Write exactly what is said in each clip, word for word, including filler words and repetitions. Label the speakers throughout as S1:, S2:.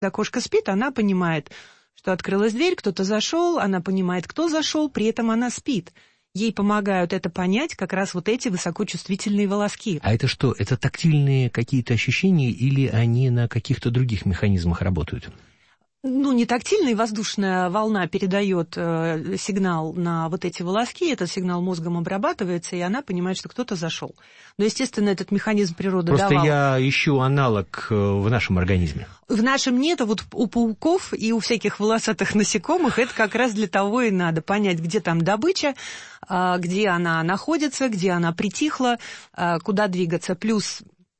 S1: Когда кошка спит, она понимает, что открылась дверь, кто-то зашел, она понимает, кто зашел, при этом она спит. Ей помогают это понять как раз вот эти высокочувствительные волоски.
S2: А это что, это тактильные какие-то ощущения или они на каких-то других механизмах работают?
S1: Ну, не тактильная, воздушная волна передает э, сигнал на вот эти волоски, этот сигнал мозгом обрабатывается, и она понимает, что кто-то зашел. Но, естественно, этот механизм природы
S2: Просто
S1: давал.
S2: Просто я ищу аналог в нашем организме.
S1: В нашем нет, а вот у пауков и у всяких волосатых насекомых это как раз для того и надо понять, где там добыча, где она находится, где она притихла, куда двигаться. Плюс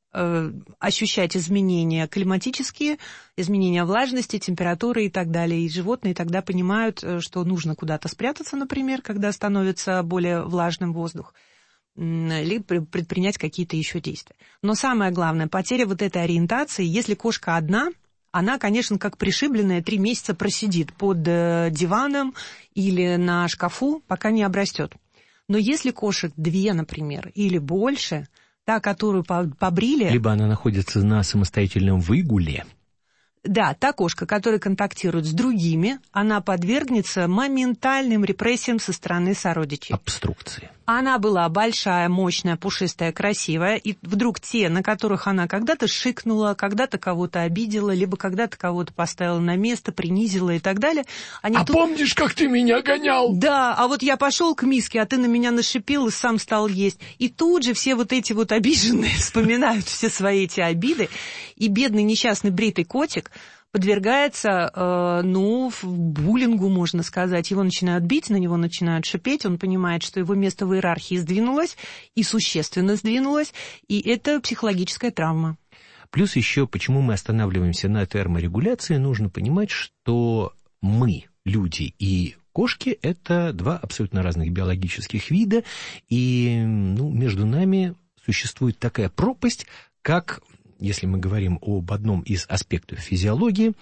S1: ощущать изменения климатические, изменения влажности, температуры и так далее. И животные тогда понимают, что нужно куда-то спрятаться, например, когда становится более влажным воздух, или предпринять какие-то еще действия. Но самое главное, потеря вот этой ориентации, если кошка одна, она, конечно, как пришибленная, три месяца просидит под диваном или на шкафу, пока не обрастет. Но если кошек две, например, или больше, та, которую побрили...
S2: Либо она находится на самостоятельном выгуле.
S1: Да, та кошка, которая контактирует с другими, она подвергнется моментальным репрессиям со стороны сородичей.
S2: Обструкции.
S1: Она была большая, мощная, пушистая, красивая, и вдруг те, на которых она когда-то шикнула, когда-то кого-то обидела, либо когда-то кого-то поставила на место, принизила и так далее. Они
S2: а
S1: тут...
S2: помнишь, как ты меня гонял?
S1: Да, а вот я пошел к миске, а ты на меня нашипел и сам стал есть. И тут же все вот эти вот обиженные вспоминают все свои эти обиды, и бедный несчастный бритый котик подвергается, э, ну, буллингу, можно сказать. Его начинают бить, на него начинают шипеть, он понимает, что его место в иерархии сдвинулось, и существенно сдвинулось, и это психологическая травма.
S2: Плюс еще, почему мы останавливаемся на терморегуляции, нужно понимать, что мы, люди и кошки, это два абсолютно разных биологических вида, и ну, между нами существует такая пропасть, как... Если мы говорим об одном из аспектов физиологии,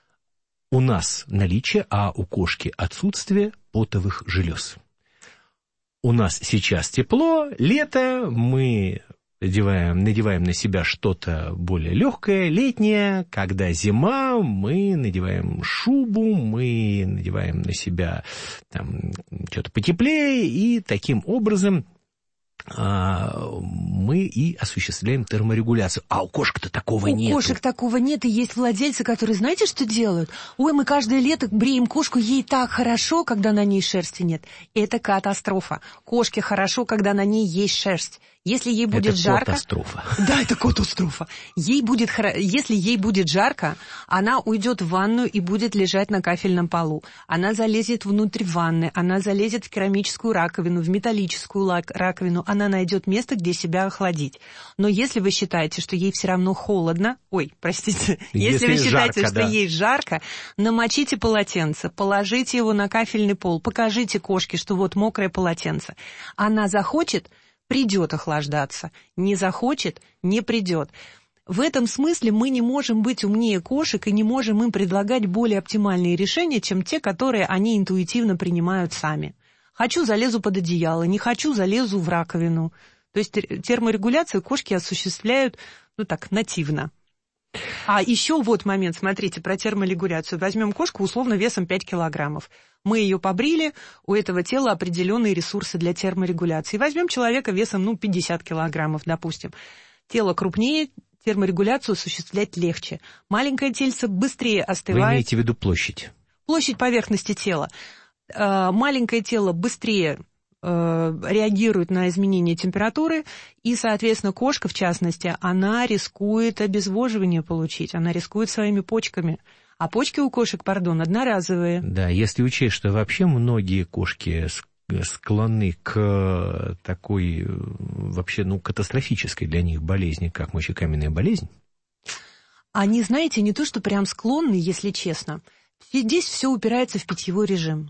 S2: у нас наличие, а у кошки отсутствие потовых желез. У нас сейчас тепло, лето, мы надеваем, надеваем на себя что-то более легкое, летнее. Когда зима, мы надеваем шубу, мы надеваем на себя там, что-то потеплее, и таким образом... мы и осуществляем терморегуляцию. А у кошек-то такого нет.
S1: У кошек такого нет, и есть владельцы, которые, знаете, что делают? Ой, мы каждое лето бреем кошку, ей так хорошо, когда на ней шерсти нет. Это катастрофа. Кошке хорошо, когда на ней есть шерсть. Если ей будет
S2: это
S1: жарко...
S2: катастрофа.
S1: Да, это катастрофа. Ей будет, если ей будет жарко, она уйдет в ванную и будет лежать на кафельном полу. Она залезет внутрь ванны, она залезет в керамическую раковину, в металлическую раковину. Она найдет место, где себя охладить. Но если вы считаете, что ей все равно холодно... Ой, простите. Если, если вы считаете,
S2: жарко,
S1: что
S2: да.
S1: ей жарко, намочите полотенце, положите его на кафельный пол, покажите кошке, что вот мокрое полотенце. Она захочет... придет охлаждаться, не захочет, не придет. В этом смысле мы не можем быть умнее кошек и не можем им предлагать более оптимальные решения, чем те, которые они интуитивно принимают сами. Хочу, залезу под одеяло, не хочу, залезу в раковину. То есть терморегуляцию кошки осуществляют, ну так, нативно. А еще вот момент, смотрите, про терморегуляцию. Возьмем кошку условно весом пять килограммов. Мы ее побрили, у этого тела определенные ресурсы для терморегуляции. Возьмем человека весом, ну, пятьдесят килограммов, допустим. Тело крупнее, терморегуляцию осуществлять легче. Маленькое тельце быстрее остывает.
S2: Вы имеете в виду площадь?
S1: Площадь поверхности тела. Маленькое тело быстрее реагирует на изменение температуры, и, соответственно, кошка, в частности, она рискует обезвоживание получить, она рискует своими почками. А почки у кошек, пардон, одноразовые.
S2: Да, если учесть, что вообще многие кошки склонны к такой, вообще, ну, катастрофической для них болезни, как мочекаменная болезнь.
S1: Они, знаете, не то, что прям склонны, если честно. Здесь все упирается в питьевой режим.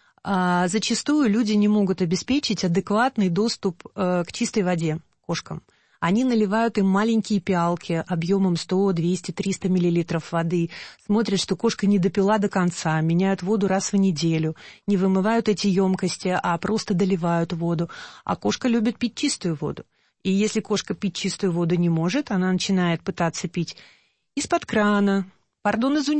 S1: А зачастую люди не могут обеспечить адекватный доступ э, к чистой воде кошкам. Они наливают им маленькие пиалки объемом сто, двести, триста миллилитров воды, смотрят, что кошка не допила до конца, меняют воду раз в неделю, не вымывают эти емкости, а просто доливают воду. А кошка любит пить чистую воду. И если кошка пить чистую воду не может, она начинает пытаться пить из-под крана, пардон, из